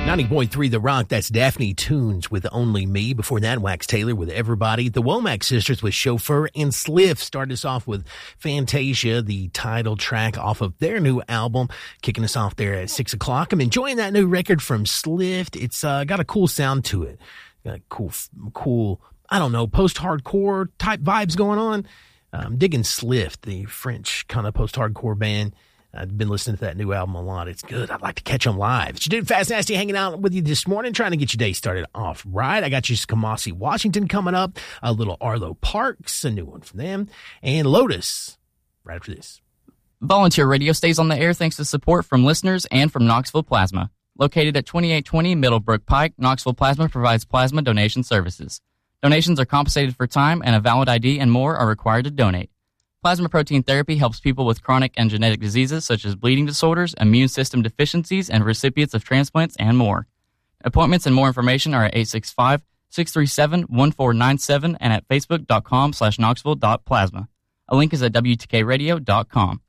90.3 The Rock, that's Daphne Tunes with Only Me. Before that, Wax Taylor with Everybody. The Womack Sisters with Chauffeur, and Sliff started us off with Fantasia, the title track off of their new album, kicking us off there at 6 o'clock. I'm enjoying that new record from Sliff. It's got a cool sound to it. Got cool, I don't know, post-hardcore type vibes going on. I'm digging Sliff, the French kind of post-hardcore band. I've been listening to that new album a lot. It's good. I'd like to catch them live. It's your dude Fast Nasty hanging out with you this morning, trying to get your day started off right. I got you Kamasi Washington coming up, a little Arlo Parks, a new one from them, and Lotus right after this. Volunteer Radio stays on the air thanks to support from listeners and from Knoxville Plasma. Located at 2820 Middlebrook Pike, Knoxville Plasma provides plasma donation services. Donations are compensated for time, and a valid ID and more are required to donate. Plasma protein therapy helps people with chronic and genetic diseases such as bleeding disorders, immune system deficiencies, and recipients of transplants and more. Appointments and more information are at 865-637-1497 and at facebook.com/knoxville.plasma. A link is at wtkradio.com.